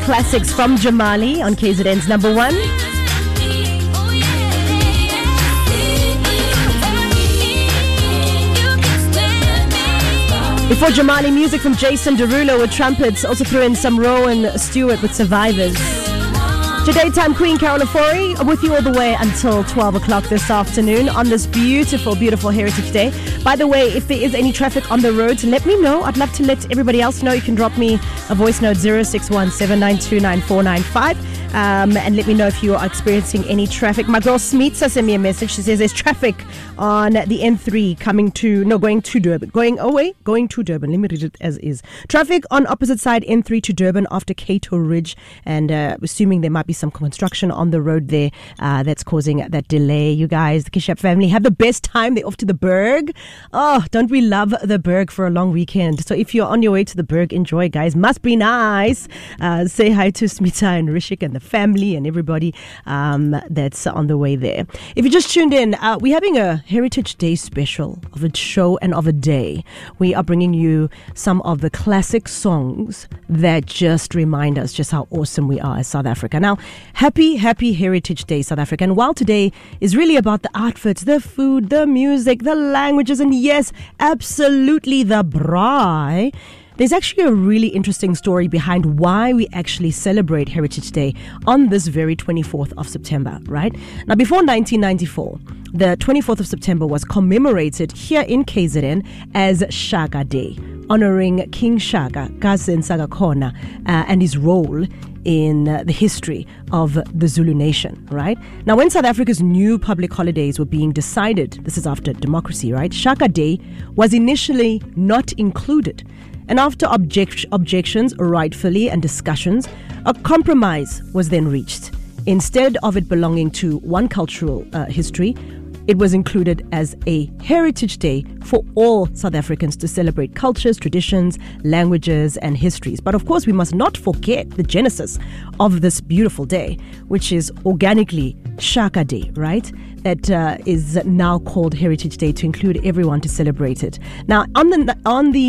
Classics from Jamali on KZN's number one. Before Jamali, music from Jason Derulo with trumpets. Also threw in some Rowan Stewart with Survivors. Today, time Queen Carol Ofori with you all the way until 12 o'clock this afternoon on this beautiful, beautiful Heritage Day. By the way, if there is any traffic on the road, let me know. I'd love to let everybody else know. You can drop me a voice note 061-792-9495 and let me know if you are experiencing any traffic. My girl Smeetsa sent me a message. She says there's traffic on the N3 going to Durban. Going to Durban. Let me read it as is. Traffic on opposite side N3 to Durban after Cato Ridge, and assuming there might be some construction on the road there that's causing that delay. You guys, the Kishap family, have the best time. They're off to the Berg. Oh, don't we love the Berg for a long weekend? So if you're on your way to the Berg, enjoy, guys. Must be nice. Say hi to Smita and Rishik and the family and everybody that's on the way there. If you just tuned in, we're having a Heritage Day special of a show and of a day. We are bringing you some of the classic songs that just remind us just how awesome we are as South Africa. Now, happy Heritage Day, South Africa. And while today is really about the outfits, the food, the music, the languages, and yes, absolutely the braai, there's actually a really interesting story behind why we actually celebrate Heritage Day on this very 24th of September, right? Now, before 1994, the 24th of September was commemorated here in KZN as Shaka Day, honoring King Shaka, Kazen Sagakhona, and his role in the history of the Zulu nation, right? Now, when South Africa's new public holidays were being decided, this is after democracy, right? Shaka Day was initially not included. And after objections, rightfully, and discussions, a compromise was then reached. Instead of it belonging to one cultural history, it was included as a heritage day for all South Africans to celebrate cultures, traditions, languages, and histories. But of course, we must not forget the genesis of this beautiful day, which is organically Shaka Day, right? That is now called Heritage Day to include everyone to celebrate it. Now, on the